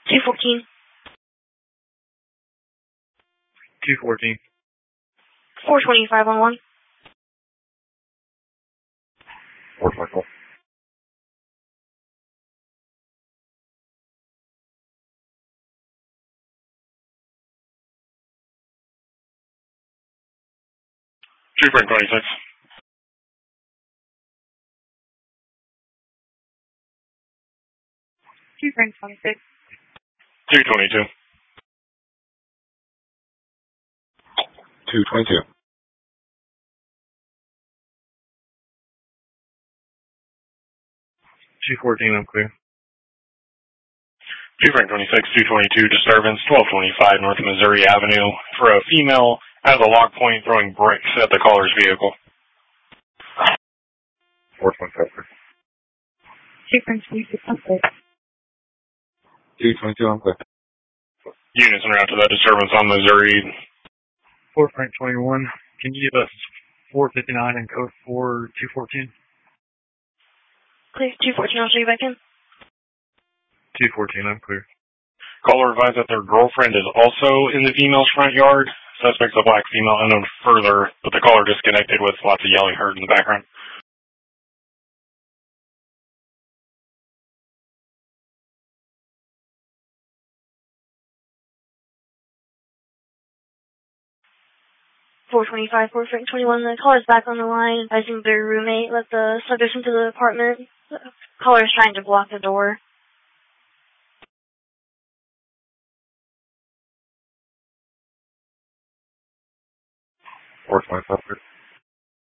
214. 214. 425 on 1. 424. 26. 26. 222. 222. 214, I'm clear. 26, 222, disturbance, 1225 North Missouri Avenue for a female at the lock point throwing bricks at the caller's vehicle. 425. 226, I'm clear. 222, I'm clear. Units en route to that disturbance on Missouri. 421, can you give us 459 and code 4214? Clear. 214, I'll show you back in. 214, I'm clear. Caller advised that their girlfriend is also in the female's front yard. Suspect's a black female, unknown further, but the caller disconnected with lots of yelling heard in the background. $425, 421. The caller's back on the line, advising their roommate let the subject into the apartment. The caller's trying to block the door. 425.